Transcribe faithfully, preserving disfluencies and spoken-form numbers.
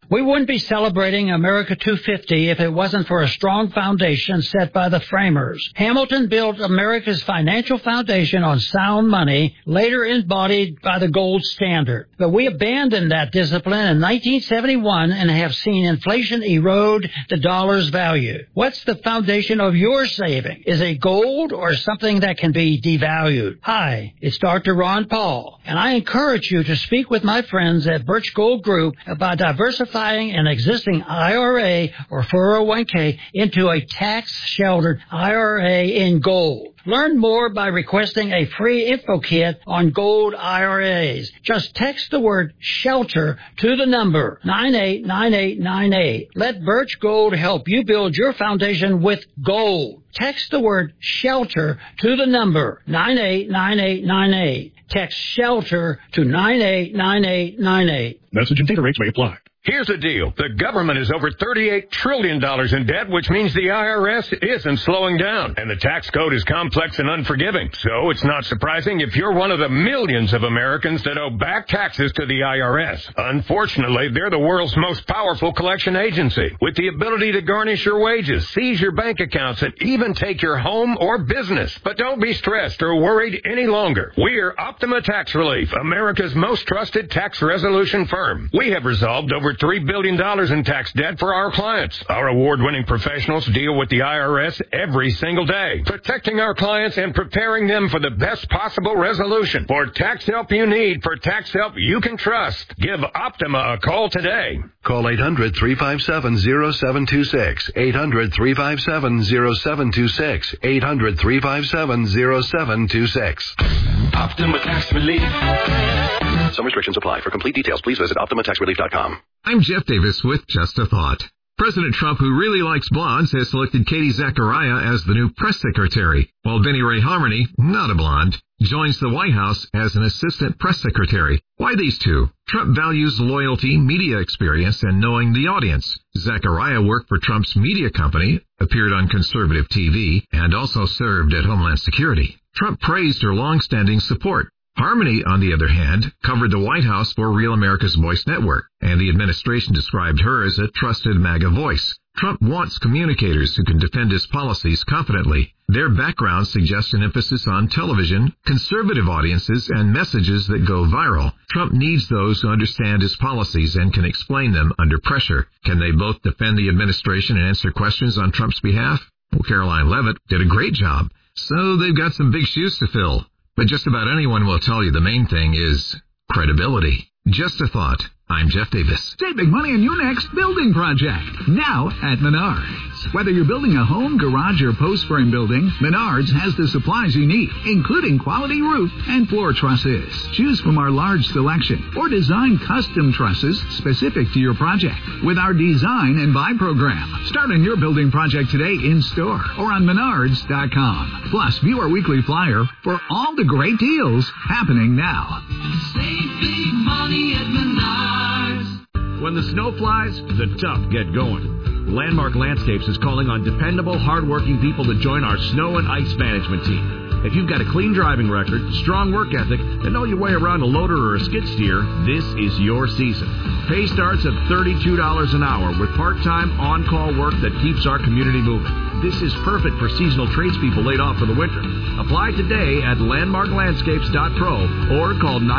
We wouldn't be celebrating America two fifty if it wasn't for a strong foundation set by the framers. Hamilton built America's financial foundation on sound money, later embodied by the gold standard. But we abandoned that discipline in nineteen seventy-one and have seen inflation erode the dollar's value. What's the foundation of your saving? Is it gold or something that can be devalued? Hi, it's Doctor Ron Paul, and I encourage you to speak with my friends at Birch Gold Group about diversifying an existing I R A or four oh one k into a tax-sheltered I R A in gold. Learn more by requesting a free info kit on gold I R As. Just text the word SHELTER to the number nine eight nine eight nine eight. Let Birch Gold help you build your foundation with gold. Text the word SHELTER to the number nine eight nine eight nine eight. Text SHELTER to nine eight nine eight nine eight. Message and data rates may apply. Here's the deal. The government is over thirty-eight trillion dollars in debt, which means the I R S isn't slowing down. And the tax code is complex and unforgiving. So it's not surprising if you're one of the millions of Americans that owe back taxes to the I R S. Unfortunately, they're the world's most powerful collection agency, with the ability to garnish your wages, seize your bank accounts, and even take your home or business. But don't be stressed or worried any longer. We're Optima Tax Relief, America's most trusted tax resolution firm. We have resolved over three billion dollars in tax debt for our clients. Our award-winning professionals deal with the I R S every single day, protecting our clients and preparing them for the best possible resolution. For tax help you need, for tax help you can trust, give Optima a call today. Call eight hundred, three five seven, zero seven two six, eight hundred, three five seven, zero seven two six, eight hundred, three five seven, zero seven two six. Optima Tax Relief. Some restrictions apply. For complete details, please visit optima tax relief dot com. I'm Jeff Davis with Just a Thought. President Trump, who really likes blondes, has selected Katie Zachariah as the new press secretary, while Benny Ray Harmony, not a blonde, joins the White House as an assistant press secretary. Why these two? Trump values loyalty, media experience, and knowing the audience. Zachariah worked for Trump's media company, appeared on conservative T V, and also served at Homeland Security. Trump praised her long-standing support. Harmony, on the other hand, covered the White House for Real America's Voice Network, and the administration described her as a trusted MAGA voice. Trump wants communicators who can defend his policies confidently. Their backgrounds suggest an emphasis on television, conservative audiences, and messages that go viral. Trump needs those who understand his policies and can explain them under pressure. Can they both defend the administration and answer questions on Trump's behalf? Well, Caroline Leavitt did a great job, so they've got some big shoes to fill. But just about anyone will tell you the main thing is credibility. Just a thought. I'm Jeff Davis. Save big money on your next building project. Now at Menards. Whether you're building a home, garage, or post frame building, Menards has the supplies you need, including quality roof and floor trusses. Choose from our large selection or design custom trusses specific to your project with our design and buy program. Start on your building project today in store or on menards dot com. Plus, view our weekly flyer for all the great deals happening now. Save big money at Menards. When the snow flies, the tough get going. Landmark Landscapes is calling on dependable, hardworking people to join our snow and ice management team. If you've got a clean driving record, strong work ethic, and know your way around a loader or a skid steer, this is your season. Pay starts at thirty-two dollars an hour with part-time on-call work that keeps our community moving. This is perfect for seasonal tradespeople laid off for the winter. Apply today at landmark landscapes dot pro or call nine